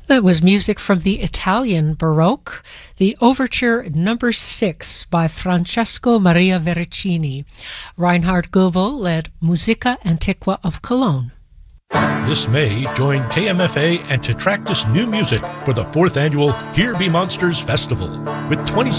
That was music from the Italian Baroque, the Overture Number 6 by Francesco Maria Verricini. Reinhard Goebel led Musica Antiqua of Cologne. This May, join KMFA and Tetractus New Music for the 4th annual Here Be Monsters Festival with 20